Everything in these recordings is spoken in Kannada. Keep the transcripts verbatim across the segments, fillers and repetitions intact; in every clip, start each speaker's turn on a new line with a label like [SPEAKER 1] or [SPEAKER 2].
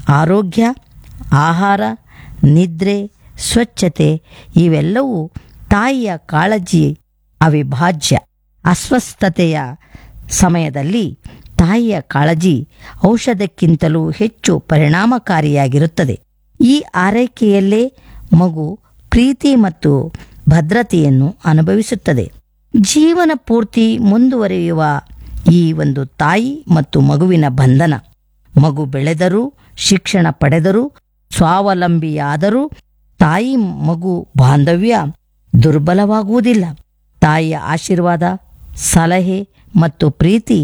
[SPEAKER 1] ಆರೋಗ್ಯ, ಆಹಾರ, ನಿದ್ರೆ, ಸ್ವಚ್ಛತೆ ಇವೆಲ್ಲವೂ ತಾಯಿಯ ಕಾಳಜಿ ಅವಿಭಾಜ್ಯ. ಅಸ್ವಸ್ಥತೆಯ ಸಮಯದಲ್ಲಿ ತಾಯಿಯ ಕಾಳಜಿ ಔಷಧಕ್ಕಿಂತಲೂ ಹೆಚ್ಚು ಪರಿಣಾಮಕಾರಿಯಾಗಿರುತ್ತದೆ. ಈ ಆರೈಕೆಯಲ್ಲೇ ಮಗು ಪ್ರೀತಿ ಮತ್ತು ಭದ್ರತೆಯನ್ನು ಅನುಭವಿಸುತ್ತದೆ. ಜೀವನ ಪೂರ್ತಿ ಮುಂದುವರಿಯುವ ಈ ಒಂದು ತಾಯಿ ಮತ್ತು ಮಗುವಿನ ಬಂಧನ. ಮಗು ಬೆಳೆದರೂ, ಶಿಕ್ಷಣ ಪಡೆದರೂ, ಸ್ವಾವಲಂಬಿಯಾದರೂ ತಾಯಿ ಮಗು ಬಾಂಧವ್ಯ ದುರ್ಬಲವಾಗುವುದಿಲ್ಲ. ತಾಯಿಯ ಆಶೀರ್ವಾದ, ಸಲಹೆ ಮತ್ತು ಪ್ರೀತಿ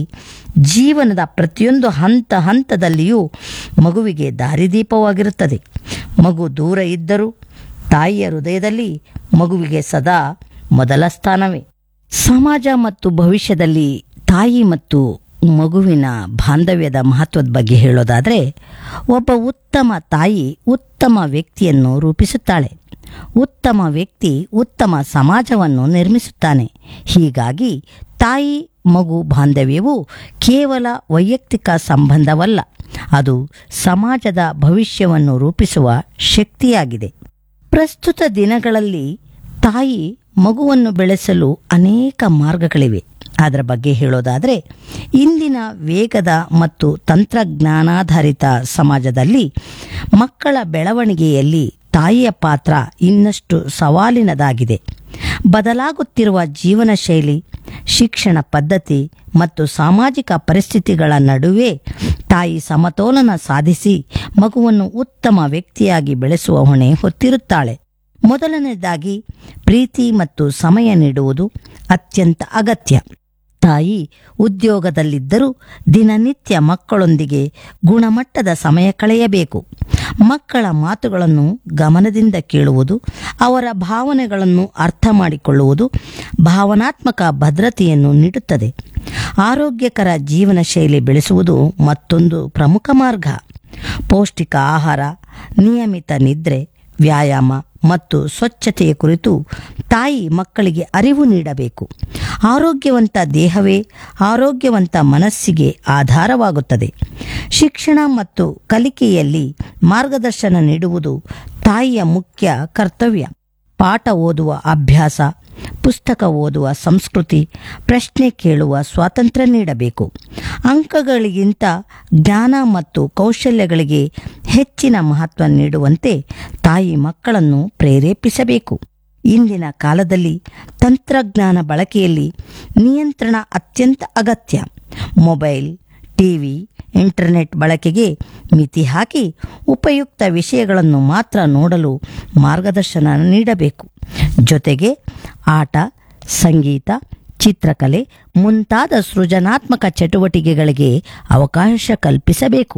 [SPEAKER 1] ಜೀವನದ ಪ್ರತಿಯೊಂದು ಹಂತ ಹಂತದಲ್ಲಿಯೂ ಮಗುವಿಗೆ ದಾರಿದೀಪವಾಗಿರುತ್ತದೆ. ಮಗು ದೂರ ಇದ್ದರೂ ತಾಯಿಯ ಹೃದಯದಲ್ಲಿ ಮಗುವಿಗೆ ಸದಾ ಮೊದಲ ಸ್ಥಾನವೇ. ಸಮಾಜ ಮತ್ತು ಭವಿಷ್ಯದಲ್ಲಿ ತಾಯಿ ಮತ್ತು ಮಗುವಿನ ಬಾಂಧವ್ಯದ ಮಹತ್ವದ ಬಗ್ಗೆ ಹೇಳೋದಾದರೆ, ಒಬ್ಬ ಉತ್ತಮ ತಾಯಿ ಉತ್ತಮ ವ್ಯಕ್ತಿಯನ್ನು ರೂಪಿಸುತ್ತಾಳೆ. ಉತ್ತಮ ವ್ಯಕ್ತಿ ಉತ್ತಮ ಸಮಾಜವನ್ನು ನಿರ್ಮಿಸುತ್ತಾನೆ. ಹೀಗಾಗಿ ತಾಯಿ ಮಗು ಬಾಂಧವ್ಯವು ಕೇವಲ ವೈಯಕ್ತಿಕ ಸಂಬಂಧವಲ್ಲ, ಅದು ಸಮಾಜದ ಭವಿಷ್ಯವನ್ನು ರೂಪಿಸುವ ಶಕ್ತಿಯಾಗಿದೆ. ಪ್ರಸ್ತುತ ದಿನಗಳಲ್ಲಿ ತಾಯಿ ಮಗುವನ್ನು ಬೆಳೆಸಲು ಅನೇಕ ಮಾರ್ಗಗಳಿವೆ. ಅದರ ಬಗ್ಗೆ ಹೇಳೋದಾದರೆ, ಇಂದಿನ ವೇಗದ ಮತ್ತು ತಂತ್ರಜ್ಞಾನಾಧಾರಿತ ಸಮಾಜದಲ್ಲಿ ಮಕ್ಕಳ ಬೆಳವಣಿಗೆಯಲ್ಲಿ ತಾಯಿಯ ಪಾತ್ರ ಇನ್ನಷ್ಟು ಸವಾಲಿನದಾಗಿದೆ. ಬದಲಾಗುತ್ತಿರುವ ಜೀವನ ಶೈಲಿ, ಶಿಕ್ಷಣ ಪದ್ಧತಿ ಮತ್ತು ಸಾಮಾಜಿಕ ಪರಿಸ್ಥಿತಿಗಳ ನಡುವೆ ತಾಯಿ ಸಮತೋಲನ ಸಾಧಿಸಿ ಮಗುವನ್ನು ಉತ್ತಮ ವ್ಯಕ್ತಿಯಾಗಿ ಬೆಳೆಸುವ ಹೊಣೆ ಹೊತ್ತಿರುತ್ತಾಳೆ. ಮೊದಲನೇದಾಗಿ ಪ್ರೀತಿ ಮತ್ತು ಸಮಯ ನೀಡುವುದು ಅತ್ಯಂತ ಅಗತ್ಯ. ತಾಯಿ ಉದ್ಯೋಗದಲ್ಲಿದ್ದರೂ ದಿನನಿತ್ಯ ಮಕ್ಕಳೊಂದಿಗೆ ಗುಣಮಟ್ಟದ ಸಮಯ ಕಳೆಯಬೇಕು. ಮಕ್ಕಳ ಮಾತುಗಳನ್ನು ಗಮನದಿಂದ ಕೇಳುವುದು, ಅವರ ಭಾವನೆಗಳನ್ನು ಅರ್ಥ ಮಾಡಿಕೊಳ್ಳುವುದು ಭಾವನಾತ್ಮಕ ಭದ್ರತೆಯನ್ನು ನೀಡುತ್ತದೆ. ಆರೋಗ್ಯಕರ ಜೀವನ ಶೈಲಿ ಬೆಳೆಸುವುದು ಮತ್ತೊಂದು ಪ್ರಮುಖ ಮಾರ್ಗ. ಪೌಷ್ಟಿಕ ಆಹಾರ, ನಿಯಮಿತ ನಿದ್ರೆ, ವ್ಯಾಯಾಮ ಮತ್ತು ಸ್ವಚ್ಛತೆಯ ಕುರಿತು ತಾಯಿ ಮಕ್ಕಳಿಗೆ ಅರಿವು ನೀಡಬೇಕು. ಆರೋಗ್ಯವಂತ ದೇಹವೇ ಆರೋಗ್ಯವಂತ ಮನಸ್ಸಿಗೆ ಆಧಾರವಾಗುತ್ತದೆ. ಶಿಕ್ಷಣ ಮತ್ತು ಕಲಿಕೆಯಲ್ಲಿ ಮಾರ್ಗದರ್ಶನ ನೀಡುವುದು ತಾಯಿಯ ಮುಖ್ಯ ಕರ್ತವ್ಯ. ಪಾಠ ಓದುವ ಅಭ್ಯಾಸ, ಪುಸ್ತಕ ಓದುವ ಸಂಸ್ಕೃತಿ, ಪ್ರಶ್ನೆ ಕೇಳುವ ಸ್ವಾತಂತ್ರ್ಯ ನೀಡಬೇಕು. ಅಂಕಗಳಿಗಿಂತ ಜ್ಞಾನ ಮತ್ತು ಕೌಶಲ್ಯಗಳಿಗೆ ಹೆಚ್ಚಿನ ಮಹತ್ವ ನೀಡುವಂತೆ ತಾಯಿ ಮಕ್ಕಳನ್ನು ಪ್ರೇರೇಪಿಸಬೇಕು. ಇಂದಿನ ಕಾಲದಲ್ಲಿ ತಂತ್ರಜ್ಞಾನ ಬಳಕೆಯಲ್ಲಿ ನಿಯಂತ್ರಣ ಅತ್ಯಂತ ಅಗತ್ಯ. ಮೊಬೈಲ್, ಟಿವಿ, ಇಂಟರ್ನೆಟ್ ಬಳಕೆಗೆ ಮಿತಿ ಹಾಕಿ ಉಪಯುಕ್ತ ವಿಷಯಗಳನ್ನು ಮಾತ್ರ ನೋಡಲು ಮಾರ್ಗದರ್ಶನ ನೀಡಬೇಕು. ಜೊತೆಗೆ ಆಟ, ಸಂಗೀತ, ಚಿತ್ರಕಲೆ ಮುಂತಾದ ಸೃಜನಾತ್ಮಕ ಚಟುವಟಿಕೆಗಳಿಗೆ ಅವಕಾಶ ಕಲ್ಪಿಸಬೇಕು.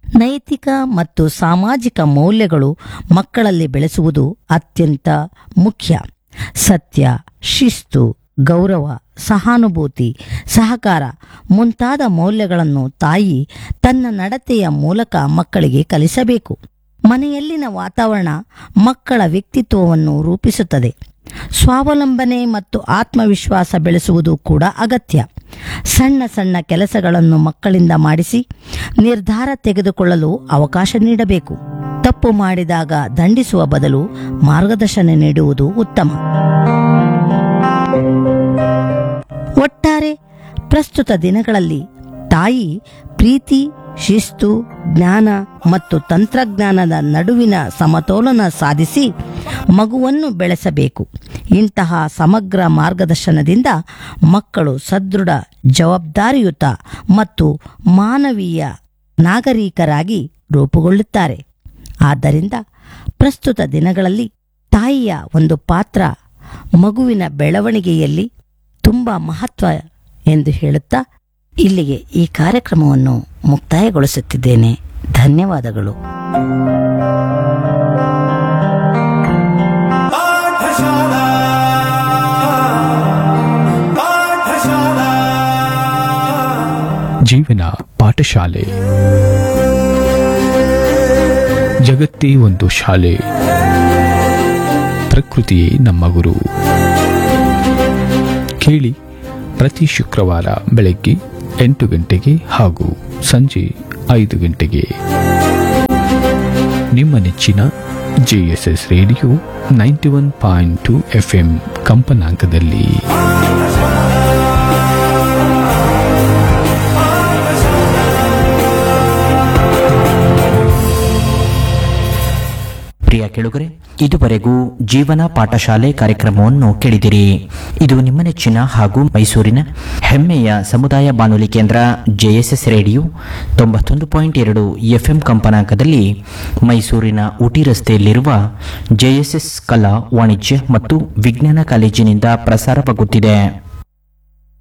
[SPEAKER 1] ನೈತಿಕ ಮತ್ತು ಸಾಮಾಜಿಕ ಮೌಲ್ಯಗಳು ಮಕ್ಕಳಲ್ಲಿ ಬೆಳೆಸುವುದು ಅತ್ಯಂತ ಮುಖ್ಯ. ಸತ್ಯ, ಶಿಸ್ತು, ಗೌರವ, ಸಹಾನುಭೂತಿ, ಸಹಕಾರ ಮುಂತಾದ ಮೌಲ್ಯಗಳನ್ನು ತಾಯಿ ತನ್ನ ನಡತೆಯ ಮೂಲಕ ಮಕ್ಕಳಿಗೆ ಕಲಿಸಬೇಕು. ಮನೆಯಲ್ಲಿನ ವಾತಾವರಣ ಮಕ್ಕಳ ವ್ಯಕ್ತಿತ್ವವನ್ನು ರೂಪಿಸುತ್ತದೆ. ಸ್ವಾವಲಂಬನೆ ಮತ್ತು ಆತ್ಮವಿಶ್ವಾಸ ಬೆಳೆಸುವುದು ಕೂಡ ಅಗತ್ಯ. ಸಣ್ಣ ಸಣ್ಣ ಕೆಲಸಗಳನ್ನು ಮಕ್ಕಳಿಂದ ಮಾಡಿಸಿ ನಿರ್ಧಾರ ತೆಗೆದುಕೊಳ್ಳಲು ಅವಕಾಶ ನೀಡಬೇಕು. ತಪ್ಪು ಮಾಡಿದಾಗ ದಂಡಿಸುವ ಬದಲು ಮಾರ್ಗದರ್ಶನ ನೀಡುವುದು ಉತ್ತಮ. ಒಟ್ಟಾರೆ ಪ್ರಸ್ತುತ ದಿನಗಳಲ್ಲಿ ತಾಯಿ ಪ್ರೀತಿ, ಶಿಸ್ತು, ಜ್ಞಾನ ಮತ್ತು ತಂತ್ರಜ್ಞಾನದ ನಡುವಿನ ಸಮತೋಲನ ಸಾಧಿಸಿ ಮಗುವನ್ನು ಬೆಳೆಸಬೇಕು. ಇಂತಹ ಸಮಗ್ರ ಮಾರ್ಗದರ್ಶನದಿಂದ ಮಕ್ಕಳು ಸದೃಢ, ಜವಾಬ್ದಾರಿಯುತ ಮತ್ತು ಮಾನವೀಯ ನಾಗರಿಕರಾಗಿ ರೂಪುಗೊಳ್ಳುತ್ತಾರೆ. ಆದ್ದರಿಂದ ಪ್ರಸ್ತುತ ದಿನಗಳಲ್ಲಿ ತಾಯಿಯ ಒಂದು ಪಾತ್ರ ಮಗುವಿನ ಬೆಳವಣಿಗೆಯಲ್ಲಿ ತುಂಬ ಮಹತ್ವ ಎಂದು ಹೇಳುತ್ತಾ ಇಲ್ಲಿಗೆ ಈ ಕಾರ್ಯಕ್ರಮವನ್ನು ಮುಕ್ತಾಯಗೊಳಿಸುತ್ತಿದ್ದೇನೆ. ಧನ್ಯವಾದಗಳು.
[SPEAKER 2] ಜೀವನ ಪಾಠಶಾಲೆ. ಜಗತ್ತೇ ಒಂದು ಶಾಲೆ, ಪ್ರಕೃತಿಯೇ ನಮ್ಮ ಗುರು. ಕೇಳಿ ಪ್ರತಿ ಶುಕ್ರವಾರ ಬೆಳಗ್ಗೆ ಎಂಟು ಗಂಟೆಗೆ ಹಾಗೂ ಸಂಜೆ ಐದು ಗಂಟೆಗೆ. ನಿಮ್ಮ ನೆಚ್ಚಿನ JSS radio ninety one point to F M ಕಂಪನಾಂಕದಲ್ಲಿ.
[SPEAKER 3] ಪ್ರಿಯ ಕೇಳುಗರೆ, ಇದುವರೆಗೂ ಜೀವನ ಪಾಠಶಾಲೆ ಕಾರ್ಯಕ್ರಮವನ್ನು ಕೇಳಿದಿರಿ. ಇದು ನಿಮ್ಮ ನೆಚ್ಚಿನ ಹಾಗೂ ಮೈಸೂರಿನ ಹೆಮ್ಮೆಯ ಸಮುದಾಯ ಬಾನುಲಿ ಕೇಂದ್ರ ಜೆಎಸ್ಎಸ್ ರೇಡಿಯೋ ತೊಂಬತ್ತೊಂದು ಪಾಯಿಂಟ್ ಎರಡು ಎಫ್ಎಂ ಕಂಪನಾಂಕದಲ್ಲಿ ಮೈಸೂರಿನ ಊಟಿ ರಸ್ತೆಯಲ್ಲಿರುವ ಜೆಎಸ್ಎಸ್ ಕಲಾ ವಾಣಿಜ್ಯ ಮತ್ತು ವಿಜ್ಞಾನ ಕಾಲೇಜಿನಿಂದ ಪ್ರಸಾರವಾಗುತ್ತಿದೆ.